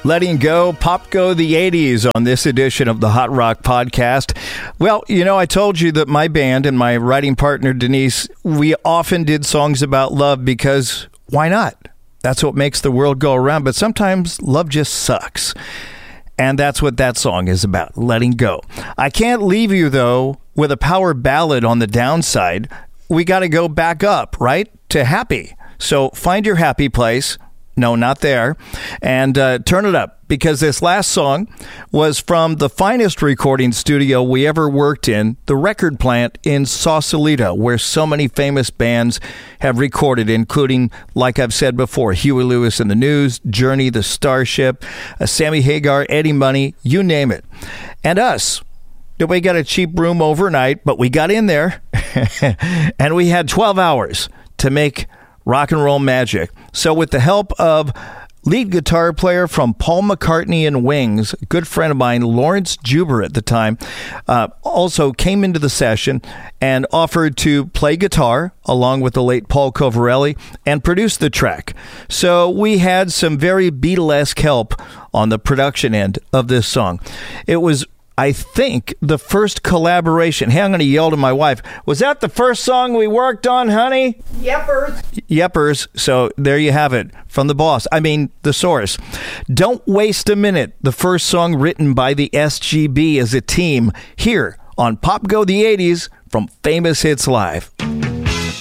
Letting go, Pop Go the 80s on this edition of the Hot Rock Podcast. Well, you know, I told you that my band and my writing partner, Denise, we often did songs about love because why not? That's what makes the world go around. But sometimes love just sucks. And that's what that song is about, letting go. I can't leave you, though, with a power ballad on the downside. We got to go back up, right? To happy. So find your happy place. No, not there. And turn it up, because this last song was from the finest recording studio we ever worked in, the Record Plant in Sausalito, where so many famous bands have recorded, including, like I've said before, Huey Lewis and the News, Journey, The Starship, Sammy Hagar, Eddie Money, you name it. And us. We got a cheap room overnight, but we got in there, and we had 12 hours to make rock and roll magic. So with the help of lead guitar player from Paul McCartney and Wings, a good friend of mine, Lawrence Juber at the time, also came into the session and offered to play guitar along with the late Paul Covarelli and produce the track. So we had some very Beatlesque help on the production end of this song. It was, I think, the first collaboration. Hey, I'm going to yell to my wife. Was that the first song we worked on, honey? Yepers. So there you have it from the boss. I mean, the source. Don't waste a minute. The first song written by the SGB as a team here on Pop Go the 80s from Famous Hits Live.